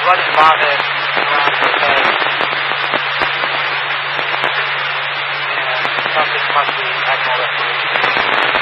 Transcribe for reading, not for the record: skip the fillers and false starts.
running Marvin around the bed. And something must be abnormal.